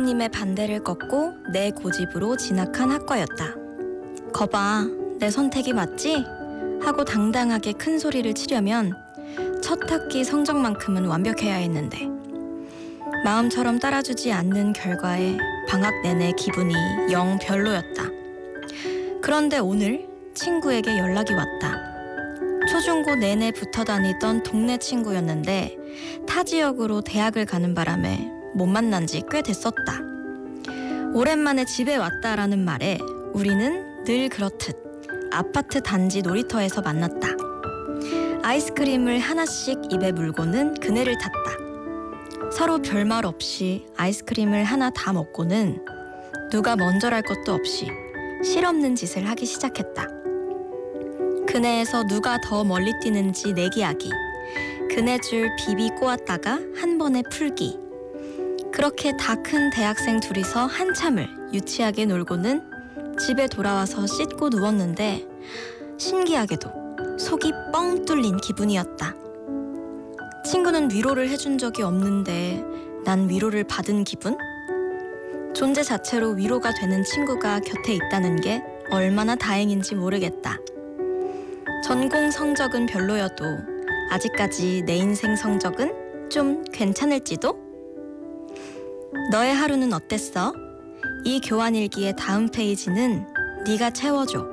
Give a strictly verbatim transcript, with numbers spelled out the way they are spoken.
부모님의 반대를 꺾고 내 고집으로 진학한 학과였다. 거봐, 내 선택이 맞지? 하고 당당하게 큰 소리를 치려면 첫 학기 성적만큼은 완벽해야 했는데 마음처럼 따라주지 않는 결과에 방학 내내 기분이 영 별로였다. 그런데 오늘 친구에게 연락이 왔다. 초중고 내내 붙어 다니던 동네 친구였는데 타 지역으로 대학을 가는 바람에 못 만난 지 꽤 됐었다. 오랜만에 집에 왔다라는 말에 우리는 늘 그렇듯 아파트 단지 놀이터에서 만났다. 아이스크림을 하나씩 입에 물고는 그네를 탔다. 서로 별말 없이 아이스크림을 하나 다 먹고는 누가 먼저랄 것도 없이 실없는 짓을 하기 시작했다. 그네에서 누가 더 멀리 뛰는지 내기하기, 그네줄 비비 꼬았다가 한 번에 풀기. 그렇게 다 큰 대학생 둘이서 한참을 유치하게 놀고는 집에 돌아와서 씻고 누웠는데 신기하게도 속이 뻥 뚫린 기분이었다. 친구는 위로를 해준 적이 없는데 난 위로를 받은 기분? 존재 자체로 위로가 되는 친구가 곁에 있다는 게 얼마나 다행인지 모르겠다. 전공 성적은 별로여도 아직까지 내 인생 성적은 좀 괜찮을지도? 너의 하루는 어땠어? 이 교환일기의 다음 페이지는 네가 채워줘.